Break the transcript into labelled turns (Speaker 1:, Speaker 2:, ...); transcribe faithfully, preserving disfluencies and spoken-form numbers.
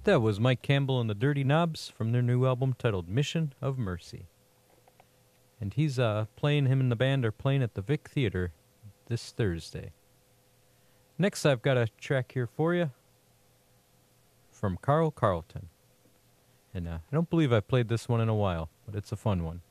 Speaker 1: That was Mike Campbell and the Dirty Knobs from their new album titled Mission of Mercy. And he's uh, playing, him and the band are playing at the Vic Theater this Thursday. Next, I've got a track here for you from Carl Carlton. And uh, I don't believe I've played this one in a while, but it's a fun one.